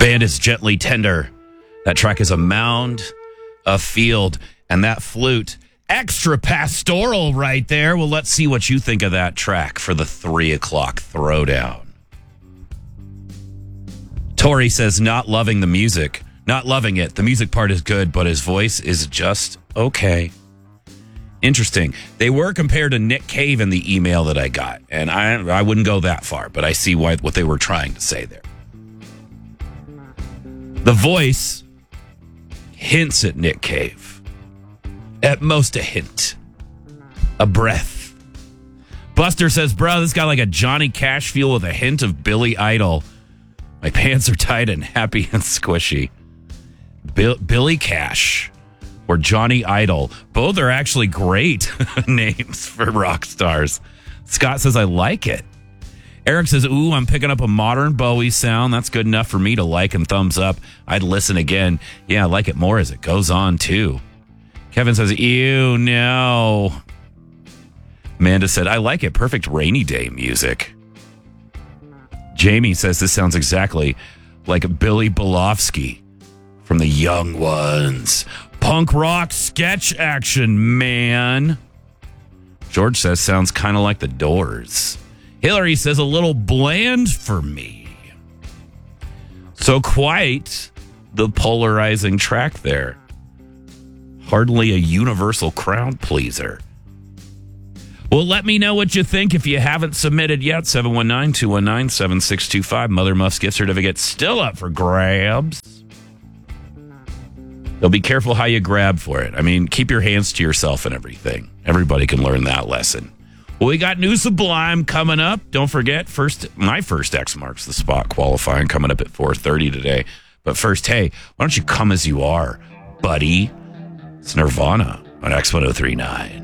band is Gently Tender. That track is A Mound, A Field, and that flute, extra pastoral right there. Well, let's see what you think of that track for the 3 o'clock throwdown. Tori says, not loving the music. Not loving it. The music part is good, but his voice is just okay. Interesting. They were compared to Nick Cave in the email that I got, and I wouldn't go that far, but I see what they were trying to say there. The voice hints at Nick Cave. At most a hint. A breath. Buster says, bro, this got like a Johnny Cash feel with a hint of Billy Idol. My pants are tight and happy and squishy. Billy Cash or Johnny Idol. Both are actually great names for rock stars. Scott says, I like it. Eric says, ooh, I'm picking up a modern Bowie sound. That's good enough for me to like and thumbs up. I'd listen again. Yeah, I like it more as it goes on, too. Kevin says, ew, no. Amanda said, I like it. Perfect rainy day music. Jamie says, this sounds exactly like Billy Bolofsky from the Young Ones. Punk rock sketch action, man. George says, sounds kind of like the Doors. Hillary says, a little bland for me. So quite the polarizing track there. Hardly a universal crowd pleaser. Well, let me know what you think if you haven't submitted yet. 719-219-7625. Mother Muff's gift certificate still up for grabs. Though be careful how you grab for it. I mean, keep your hands to yourself and everything. Everybody can learn that lesson. Well, we got New Sublime coming up. Don't forget, my first X Marks the Spot qualifying coming up at 4:30 today. But first, hey, why don't you come as you are, buddy? It's Nirvana on X1039.